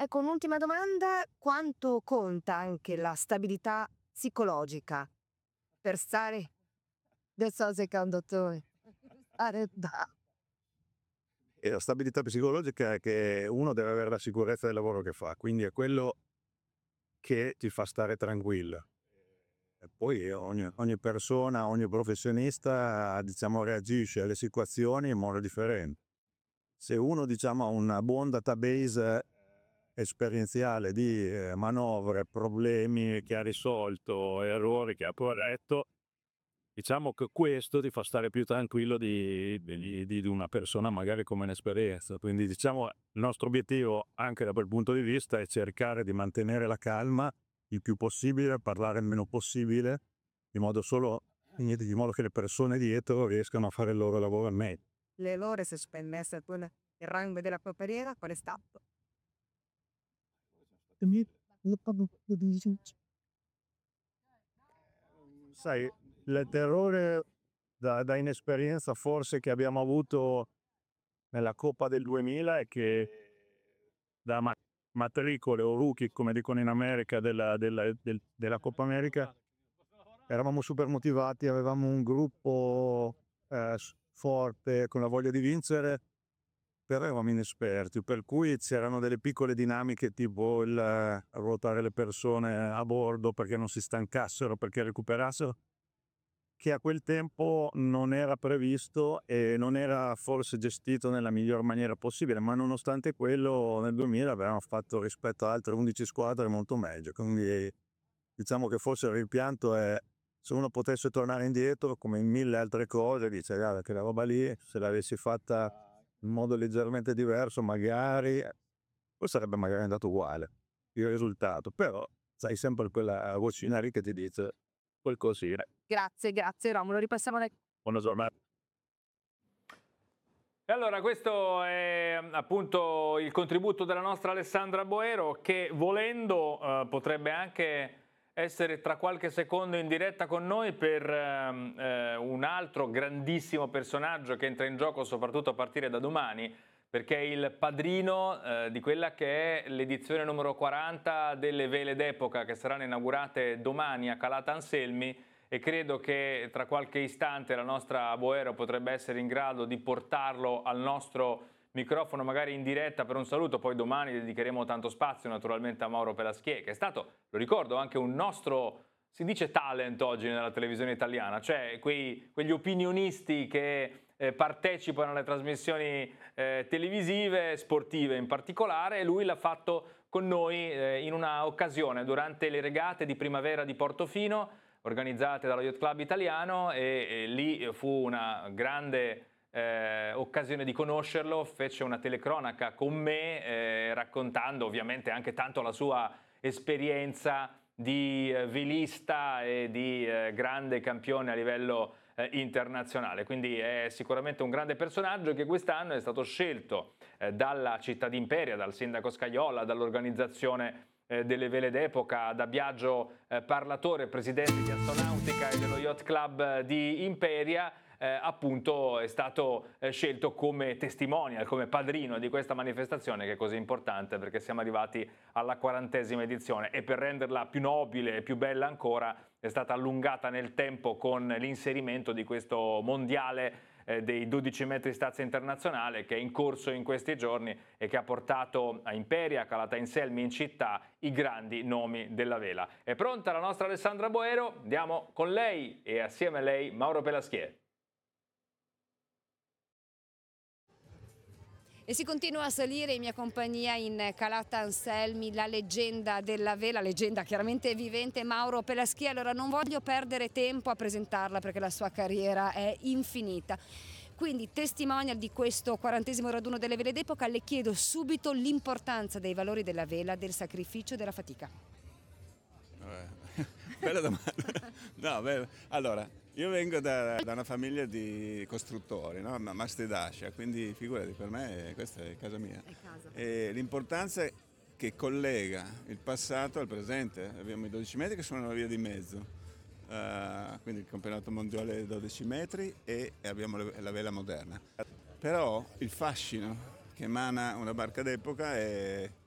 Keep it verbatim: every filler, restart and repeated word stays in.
Ecco, un'ultima domanda: quanto conta anche la stabilità psicologica per stare non so secondo te. E la stabilità psicologica è che uno deve avere la sicurezza del lavoro che fa, quindi è quello che ti fa stare tranquillo. E poi ogni ogni persona, ogni professionista, diciamo, reagisce alle situazioni in modo differente. Se uno, diciamo, ha un buon database esperienziale di, ehm, manovre, problemi che ha risolto, errori che ha corretto, diciamo che questo ti fa stare più tranquillo di di di di una persona magari con meno esperienza. Quindi, diciamo, il nostro obiettivo, anche da quel punto di vista, è cercare di mantenere la calma il più possibile, parlare il meno possibile, in modo solo niente di modo che le persone dietro riescano a fare il loro lavoro al meglio. Le loro se spendesse con il rango della tua carriera, qual è stato? Sai, il terrore da da inesperienza forse che abbiamo avuto nella Coppa del duemila è che da ma matricole o rookie, come dicono in America, della della del della Coppa America, eravamo super motivati, avevamo un gruppo, ehm, s forte, con la voglia di vincere, però eravamo inesperti, per cui c'erano delle piccole dinamiche tipo il eh, ruotare le persone a bordo perché non si stancassero, perché recuperassero, che a quel tempo non era previsto e non era forse gestito nella miglior maniera possibile, ma nonostante quello nel duemila avevamo fatto rispetto a altre undici squadre molto meglio, quindi diciamo che forse il rimpianto è se uno potesse tornare indietro, come in mille altre cose, dice: "Guarda, che la roba lì, se l'avessi fatta in modo leggermente diverso magari, eh, poi sarebbe magari andato uguale il risultato", però sai sempre quella vocina lì che ti dice qualcosina. Grazie, grazie Romolo, ripassiamo le Buona giornata. E allora questo è appunto il contributo della nostra Alessandra Boero, che volendo eh, potrebbe anche essere tra qualche secondo in diretta con noi per ehm, eh, un altro grandissimo personaggio che entra in gioco soprattutto a partire da domani, perché è il padrino eh, di quella che è l'edizione numero quaranta delle Vele d'Epoca, che saranno inaugurate domani a Calata Anselmi, e credo che tra qualche istante la nostra Boero potrebbe essere in grado di portarlo al nostro microfono, magari in diretta per un saluto. Poi domani dedicheremo tanto spazio naturalmente a Mauro Pelaschier, che è stato, lo ricordo, anche un nostro, si dice talent oggi nella televisione italiana, cioè quei, quegli opinionisti che eh, partecipano alle trasmissioni eh, televisive, sportive in particolare, e lui l'ha fatto con noi eh, in una occasione durante le regate di primavera di Portofino, organizzate dallo Yacht Club Italiano, e, e lì fu una grande eh, occasione di conoscerlo. Fece una telecronaca con me eh, raccontando ovviamente anche tanto la sua esperienza di eh, velista e di eh, grande campione a livello eh, internazionale, quindi è sicuramente un grande personaggio che quest'anno è stato scelto eh, dalla città di Imperia, dal sindaco Scajola, dall'organizzazione eh, delle Vele d'Epoca, da Biagio eh, Parlatore, presidente di Astonautica e dello Yacht Club eh, di Imperia. Eh, appunto è stato eh, scelto come testimonial, come padrino di questa manifestazione che è così importante, perché siamo arrivati alla quarantesima edizione, e per renderla più nobile e più bella ancora è stata allungata nel tempo con l'inserimento di questo mondiale eh, dei dodici metri stazza internazionale, che è in corso in questi giorni e che ha portato a Imperia, a Calata Anselmi in città, i grandi nomi della vela. È pronta la nostra Alessandra Boero? Andiamo con lei e assieme a lei Mauro Pelaschier. E si continua a salire in mia compagnia in Calata Anselmi, la leggenda della vela, leggenda chiaramente vivente, Mauro Pelaschier. Allora non voglio perdere tempo a presentarla perché la sua carriera è infinita. Quindi testimonial di questo quarantesimo raduno delle Vele d'Epoca, le chiedo subito l'importanza dei valori della vela, del sacrificio e della fatica. Eh, bella domanda. No, beh, allora, io vengo da, da una famiglia di costruttori, no? Ma Masti d'Ascia, quindi figurati, per me questa è casa mia. È casa. E l'importanza è che collega il passato al presente. Abbiamo i dodici metri che sono una via di mezzo, uh, quindi il campionato mondiale dei dodici metri, e abbiamo la, la vela moderna. Però il fascino che emana una barca d'epoca è